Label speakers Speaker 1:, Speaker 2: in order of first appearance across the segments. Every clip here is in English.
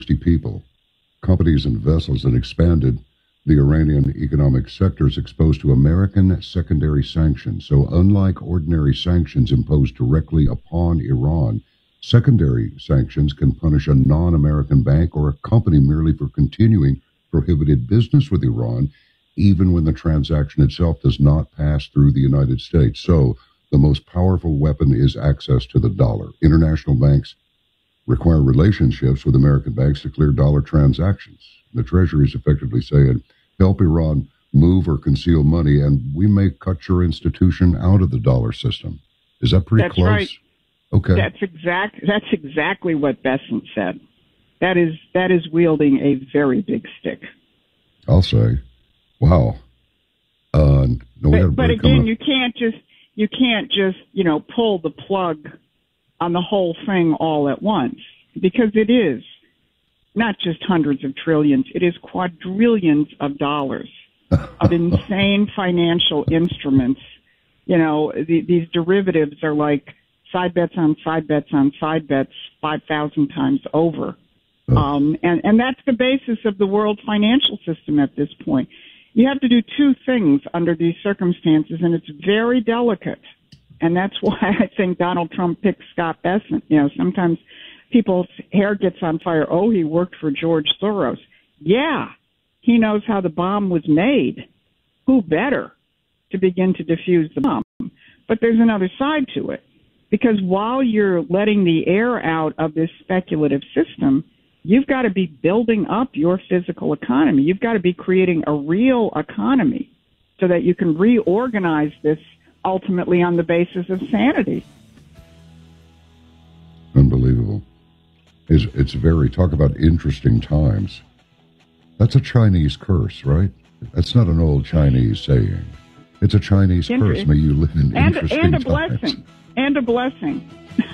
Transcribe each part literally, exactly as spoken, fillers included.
Speaker 1: people, companies and vessels, and expanded the Iranian economic sectors exposed to American secondary sanctions. So unlike ordinary sanctions imposed directly upon Iran, secondary sanctions can punish a non-American bank or a company merely for continuing prohibited business with Iran, even when the transaction itself does not pass through the United States. So the most powerful weapon is access to the dollar. International banks require relationships with American banks to clear dollar transactions. The Treasury is effectively saying, help Iran move or conceal money, and we may cut your institution out of the dollar system. Is that pretty
Speaker 2: That's
Speaker 1: close?
Speaker 2: Right.
Speaker 1: Okay.
Speaker 2: That's exact. That's exactly what Bessent said. That is that is wielding a very big stick.
Speaker 1: I'll say, wow. Uh, no, we
Speaker 2: but, but again,
Speaker 1: up.
Speaker 2: you can't just you can't just you know pull the plug on the whole thing all at once, because it is not just hundreds of trillions; it is quadrillions of dollars of insane financial instruments. You know, the, these derivatives are like side bets on side bets on side bets five thousand times over. Oh. Um, and, and that's the basis of the world financial system at this point. You have to do two things under these circumstances, and it's very delicate. And that's why I think Donald Trump picked Scott Bessent. You know, sometimes people's hair gets on fire. Oh, he worked for George Soros. Yeah, he knows how the bomb was made. Who better to begin to defuse the bomb? But there's another side to it. Because while you're letting the air out of this speculative system, you've got to be building up your physical economy. You've got to be creating a real economy so that you can reorganize this ultimately on the basis of sanity.
Speaker 1: Unbelievable. It's, it's very, talk about interesting times. That's a Chinese curse, right? That's not an old Chinese saying. It's a Chinese Inter- curse. May you live in
Speaker 2: and,
Speaker 1: interesting
Speaker 2: and a
Speaker 1: times.
Speaker 2: blessing. And a blessing.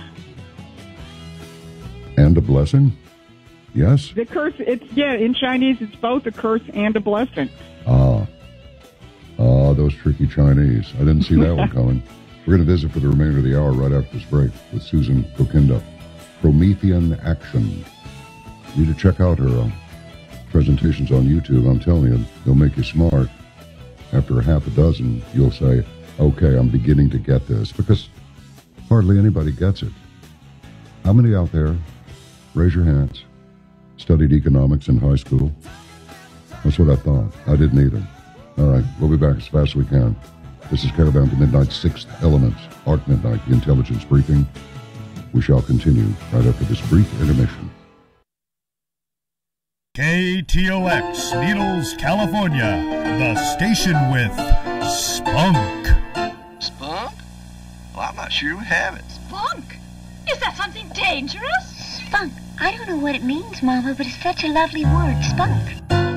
Speaker 1: And a blessing? Yes?
Speaker 2: The curse, it's, yeah, in Chinese, it's both a curse and a blessing.
Speaker 1: Ah. Ah, those tricky Chinese. I didn't see that one coming. We're going to visit for the remainder of the hour right after this break with Susan Kokinda. Promethean Action. You need to check out her uh, presentations on YouTube. I'm telling you, they'll make you smart. After a half a dozen, you'll say, okay, I'm beginning to get this, because hardly anybody gets it. How many out there, raise your hands, studied economics in high school? That's what I thought. I didn't either. All right, we'll be back as fast as we can. This is Countdown to Midnight, Sixth Element, Art Midnight, the intelligence briefing. We shall continue right after this brief intermission.
Speaker 3: K T O X, Needles, California, the station with spunk.
Speaker 4: Spunk? Well, I'm not sure we have it.
Speaker 5: Spunk? Is that something dangerous?
Speaker 6: Spunk. I don't know what it means, Mama, but it's such a lovely word, spunk.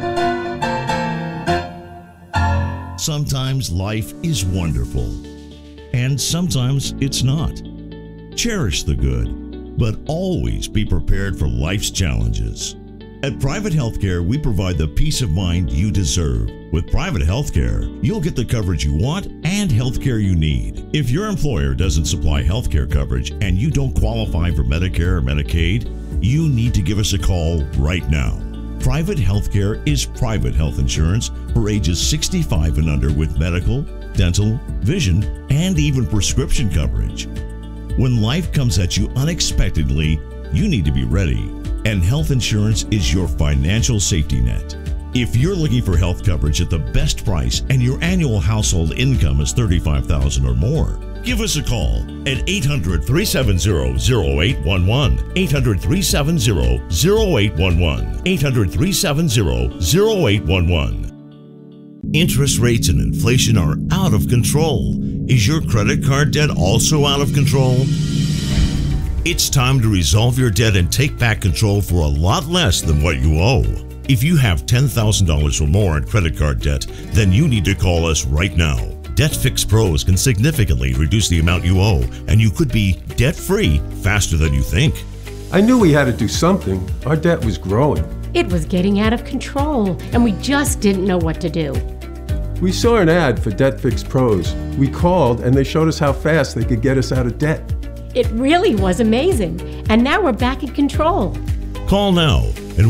Speaker 7: Sometimes life is wonderful, and sometimes it's not. Cherish the good, but always be prepared for life's challenges. At Private Healthcare, we provide the peace of mind you deserve. With Private Healthcare, you'll get the coverage you want and healthcare you need. If your employer doesn't supply healthcare coverage and you don't qualify for Medicare or Medicaid, you need to give us a call right now. Private Healthcare is private health insurance for ages sixty-five and under with medical, dental, vision, and even prescription coverage. When life comes at you unexpectedly, you need to be ready. And health insurance is your financial safety net. If you're looking for health coverage at the best price and your annual household income is thirty-five thousand dollars or more, give us a call at eight hundred, three seven zero, zero eight one one, eight hundred, three seven zero, zero eight one one, eight hundred, three seven zero, zero eight one one. Interest rates and inflation are out of control. Is your credit card debt also out of control? It's time to resolve your debt and take back control for a lot less than what you owe. If you have ten thousand dollars or more in credit card debt, then you need to call us right now. Debt Fix Pros can significantly reduce the amount you owe, and you could be debt-free faster than you think.
Speaker 8: I knew we had to do something. Our debt was growing.
Speaker 9: It was getting out of control, and we just didn't know what to do.
Speaker 8: We saw an ad for Debt Fix Pros. We called, and they showed us how fast they could get us out of debt.
Speaker 9: It really was amazing, and now we're back in control.
Speaker 7: Call now